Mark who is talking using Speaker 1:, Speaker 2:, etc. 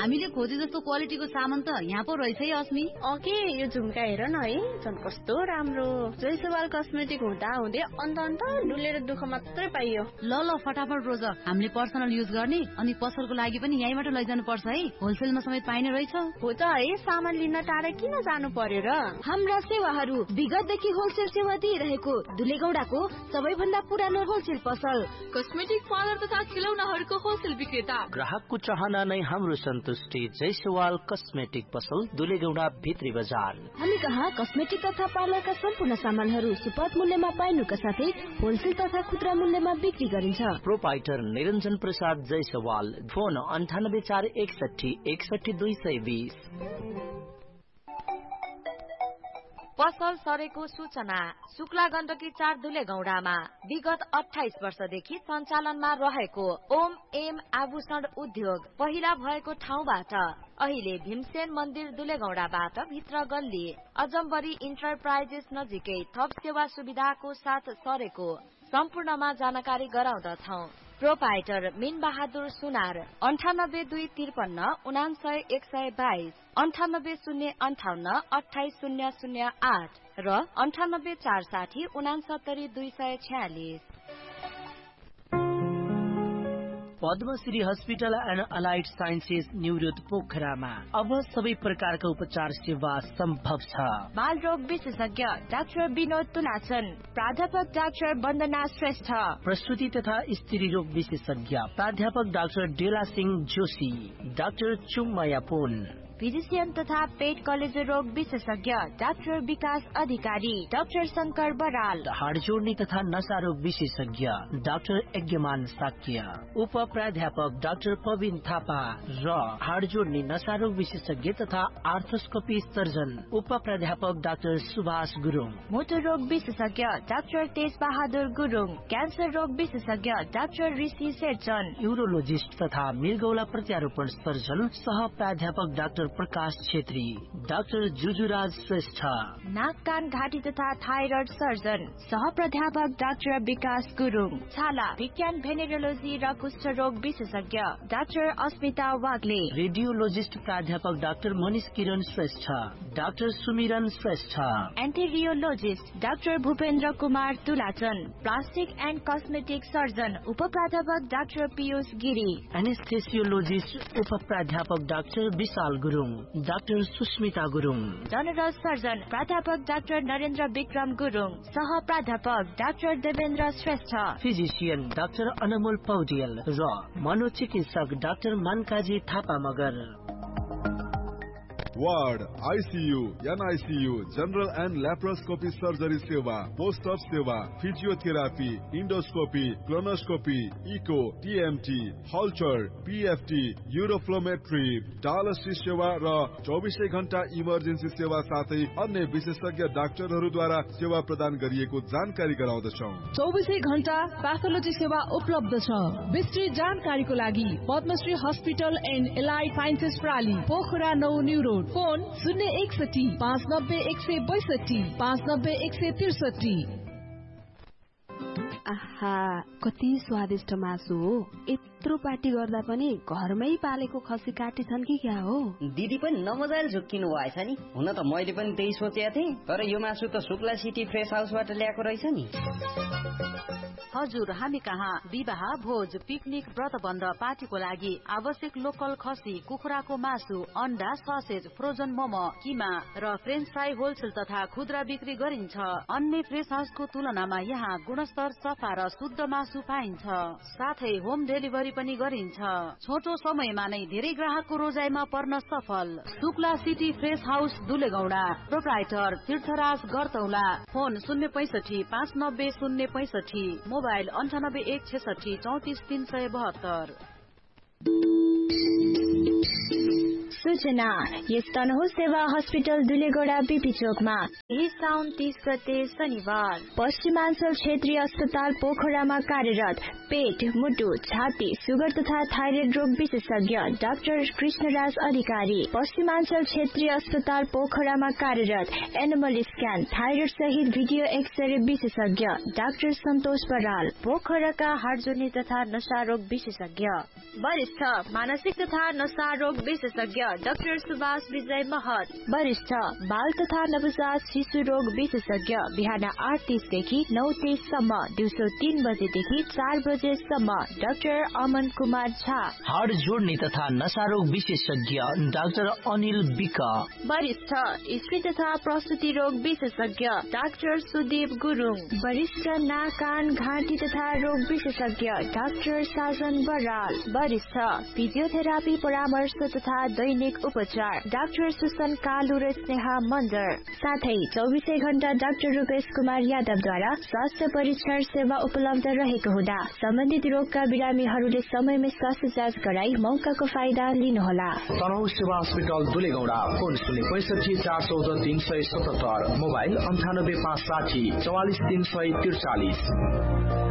Speaker 1: हामीले खोजे जस्तो क्वालिटीको सामान त यहाँ पो रहेछ है अस्मी।
Speaker 2: ओके यो झुम्का हेर न है, झन् कस्तो राम्रो। जयसवाल कस्मेटिक हुँदा हुँदै अन्त डुलेर दुःख मात्रै पाइयो।
Speaker 1: ल फटाफट रोज, हामीले पर्सनल युज गर्ने अनि पसलको लागि पनि यहीँबाट लैजानु पर्छ है, होलसेलमा समेत पाइने रहेछ।
Speaker 2: हो त है, सामान लिन टाढा किन जानु पर्यो र।
Speaker 3: हाम्रा सेवाहरू विगतदेखि होलसेल सेवा दिइरहेको दुलेगौडाको सबैभन्दा पुरानो होलसेल पसल,
Speaker 4: कस्मेटिक पार्लर तथा खिलौनाहरूको होलसेल विक्रेता।
Speaker 5: ग्राहकको चाहना नै हाम्रो सन्तुष्टि। जयसवाल कस्मेटिक पसल, दुलेगौडा भित्री बजार।
Speaker 3: हामी कहाँ कस्मेटिक तथा पार्लरका सम्पूर्ण सामानहरू सुपथ मूल्यमा पाइनुका साथै होलसेल तथा खुद्रा मूल्यमा बिक्री गरिन्छ।
Speaker 5: प्रोपाइटर निरञ्जन प्रसाद जयसवाल। फोन 9841611220।
Speaker 6: पसल सरेको सूचना। शुक्ला गण्डकी 4 दुलेगौडामा विगत 28 वर्षदेखि सञ्चालनमा रहेको ओम एम आभूषण उद्योग पहिला भएको ठाउँबाट अहिले भीमसेन मन्दिर दुलेगौडाबाट भित्र गल्ली अजम्बरी इन्टरप्राइजेस नजिकै थप सेवा सुविधाको साथ सरेको सम्पूर्णमा जानकारी गराउँदछौ। प्रोपाइटर मीन बहादुर सुनार 982559 99122 9805 28008 र 9846 69246।
Speaker 5: Padmashri hospital and allied sciences New Road पोखरामा अब सबै प्रकारका उपचार सेवा सम्भव छ।
Speaker 3: बाल रोग विशेषज्ञ डाक्टर विनोद तुलाचन, प्राध्यापक डाक्टर वन्दना श्रेष्ठ,
Speaker 5: प्रसूति तथा स्त्री रोग विशेषज्ञ प्राध्यापक डाक्टर डेला सिंह जोशी, डाक्टर चुङमाया पुन,
Speaker 3: फिजिशियन तथा पेट कलेजो रोग विशेषज्ञ डाक्टर विकास अधिकारी, डाक्टर शंकर बराल,
Speaker 5: हाड जोड्ने तथा नशा रोग विशेषज्ञ डाक्टर यज्ञमान साक्य, उप प्राध्यापक डाक्टर पविन थापा र हाड जोड्ने नशा रोग विशेषज्ञ तथा आर्थोस्कोपी सर्जन उप प्राध्यापक डाक्टर सुभाष गुरुङ,
Speaker 3: मोटर रोग विशेषज्ञ डाक्टर तेज बहादुर गुरुङ, क्यान्सर रोग विशेषज्ञ डाक्टर ऋषि शेरचन,
Speaker 5: यूरोलोजिस्ट तथा मृगौला प्रत्यारोपण सर्जन सह प्राध्यापक डाक्टर प्रकाश छेत्री, डाक्टर जुजुराज श्रेष्ठ,
Speaker 3: नाक कान घाँटी तथा थाइरोइड सर्जन सह प्राध्यापक डाक्टर विकास गुरुङ, छाला विज्ञान भेनेरोलोजी र कुष्ठ रोग विशेषज्ञ डाक्टर अस्मिता वाग्ले,
Speaker 5: रेडियोलोजिस्ट प्राध्यापक डाक्टर मनिष किरण श्रेष्ठ, डाक्टर सुमिरन Shrestha,
Speaker 3: एन्टेरियोलोजिस्ट doctor Bhupendra Kumar तुलाचन, plastic and cosmetic surgeon उप प्राध्यापक डाक्टर पीयूष गिरी,
Speaker 5: एनेस्थेसियोलोजिस्ट उप प्राध्यापक डाक्टर विशाल Gurung, doctor Susmita Gurung,
Speaker 3: general surgeon प्राध्यापक डाक्टर नरेन्द्र विक्रम गुरुङ, सह प्राध्यापक doctor Devendra Shrestha,
Speaker 5: physician doctor अनमोल पौडेल र मनोचिकित्सक doctor मनकाजी Thapa Magar.
Speaker 7: Ward, ICU, NICU, general and laparoscopy surgery सेवा, पोस्ट अप सेवा, physiotherapy, endoscopy, colonoscopy, eco, TMT, हल्चर, PFT, uroflowmetry, dialysis सेवा र 24 घण्टा इमर्जेन्सी सेवा साथै अन्य विशेषज्ञ डाक्टरहरूद्वारा सेवा प्रदान गरिएको जानकारी गराउँदछौँ।
Speaker 8: 24 घण्टा प्याथोलोजी सेवा उपलब्ध छ। विस्तृत जानकारीको लागि Padmashri hospital and allied sciences प्राली, Pokhara 9 new road. Phone 061 590 162 590 163।
Speaker 9: आहा, कति स्वादिष्ट मासु हो। यत्रो पार्टी गर्दा पनि घरमै पालेको खसी काटी छन् कि क्या हो?
Speaker 10: दिदी पनि नमजाले झुक्किनु भएछ नि। हुन त मैले पनि त्यही सोचेको थिएँ, तर यो मासु त शुक्ला सिटी फ्रेस हाउसबाट ल्याएको रहेछ नि।
Speaker 1: हजुर, हामी कहाँ विवाह, भोज, पिकनिक, व्रतबन्ध, पार्टीको लागि आवश्यक लोकल खसी, कुखुराको मासु, अन्डा, ससेज, फ्रोजन मोमो, किमा र फ्रेन्च फ्राई होलसेल तथा खुद्रा बिक्री गरिन्छ। अन्य फ्रेस हाउसको तुलनामा यहाँ गुणस्तर, सफा र शुद्ध मासु पाइन्छ। साथै होम डेलिभरी पनि गरिन्छ। छोटो समयमा नै धेरै ग्राहकको रोजाइमा पर्न सफल। Shukla city fresh house दुलेगौडा, proprietor तीर्थराज गरतौला। Phone 065 590 065, mobile 98 166 34 372।
Speaker 3: सूचना यस तनहुँ सेवा हस्पिटल दुलेगोडा बीपी चोकमा
Speaker 6: यही साउन 30 गते शनिबार
Speaker 3: पश्चिमाञ्चल क्षेत्रीय अस्पताल पोखरामा कार्यरत पेट, मुटु, छाती, सुगर तथा थाइरोइड रोग विशेषज्ञ डाक्टर कृष्णराज अधिकारी। पश्चिमाञ्चल क्षेत्रीय अस्पताल पोखरामा कार्यरत एनिमल स्क्यान, थाइरोइड सहित भिडियो एक्सरे विशेषज्ञ डाक्टर सन्तोष बराल।
Speaker 6: पोखराका हाडजोर्नी तथा नशा रोग विशेषज्ञ
Speaker 3: वरिष्ठ मानसिक तथा नशा रोग विशेषज्ञ डाक्टर सुभाष विजय महत। वरिष्ठ बाल तथा नवजात शिशु रोग विशेषज्ञ बिहान 8:30 देखि 9:30 सम्म, दिउँसो 3 बजेदेखि 4 बजेसम्म डाक्टर अमन कुमार झा।
Speaker 5: हाड जोड्ने तथा नशा रोग विशेषज्ञ डाक्टर अनिल विक।
Speaker 3: वरिष्ठ स्त्री तथा प्रसुति रोग विशेषज्ञ डाक्टर सुदीप गुरुङ। वरिष्ठ नाक, कान, घाँटी तथा रोग विशेषज्ञ डाक्टर साजन बराल। वरिष्ठ फिजियोथेरापी परामर्श तथा दैनिक उपचार डाक्टर सुसन कालु र स्नेहा मन्दर। साथै 24 घण्टा डाक्टर रूपेश कुमार यादवद्वारा स्वास्थ्य परीक्षण सेवा उपलब्ध रहेको हुँदा सम्बन्धित रोगका बिरामीहरूले समयमै स्वास्थ्य जाँच गराई मौकाको फाइदा लिनुहोला।
Speaker 11: तनहुँ सेवा हस्पिटल दुलेगौडा। Phone 065 414 377, mobile 98 560 44 343।